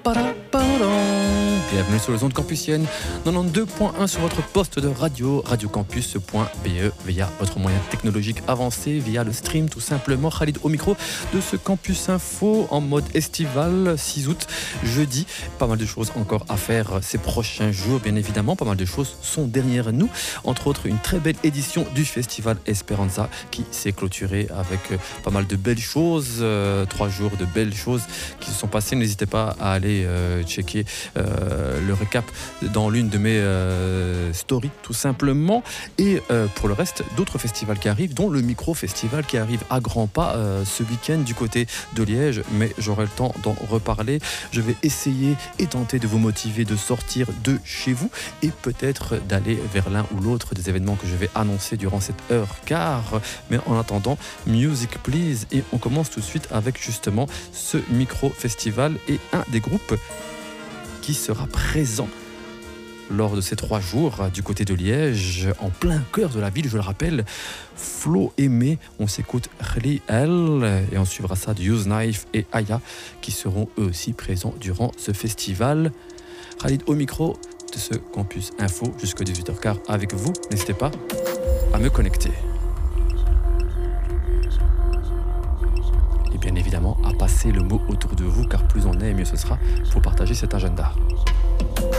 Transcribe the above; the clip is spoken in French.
Bienvenue sur les ondes campusiennes 92.1 sur votre poste de radio, radiocampus.be, via votre moyen technologique avancé, via le stream tout simplement. Khalid au micro de ce Campus Info en mode estival, 6 août, jeudi. Pas mal de choses encore à faire ces prochains jours, bien évidemment. Pas mal de choses sont derrière nous. Entre autres, une très belle édition du festival Esperanza qui s'est clôturée avec pas mal de belles choses. 3 jours de belles choses qui se sont passées. N'hésitez pas à aller checker le récap dans l'une de mes stories tout simplement. Et pour le reste, d'autres festivals qui arrivent, dont le micro-festival qui arrive à grands pas ce week-end du côté de Liège, mais j'aurai le temps d'en reparler. Je vais essayer et tenter de vous motiver de sortir de chez vous et peut-être d'aller vers l'un ou l'autre des événements que je vais annoncer durant cette heure quart. Mais en attendant, music please, et on commence tout de suite avec justement ce micro-festival et un des groupes qui sera présent lors de ces 3 jours du côté de Liège, en plein cœur de la ville, je le rappelle. Flo Aimé, on s'écoute Khli El et on suivra ça de Use Knife et Aya qui seront eux aussi présents durant ce festival. Khalid au micro de ce Campus Info jusqu'à 18h15 avec vous. N'hésitez pas à me connecter. Bien évidemment à passer le mot autour de vous, car plus on est, mieux ce sera pour partager cet agenda.